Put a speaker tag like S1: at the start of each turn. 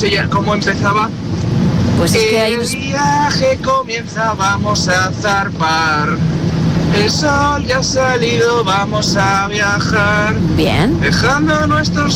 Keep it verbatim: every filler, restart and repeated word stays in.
S1: se llama, cómo empezaba.
S2: Pues es que hay...
S1: El viaje comienza, vamos a zarpar. El sol ya ha salido, vamos a viajar.
S2: Bien.
S1: Dejando nuestros